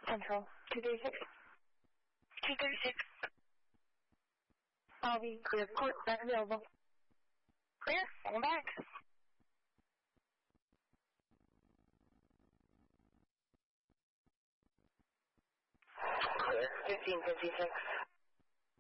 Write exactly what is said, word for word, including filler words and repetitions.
Central, two thirty-six. two thirty-six. I'll be clear. Court, not available. Clear, I'm back. Clear, fifteen fifty-six.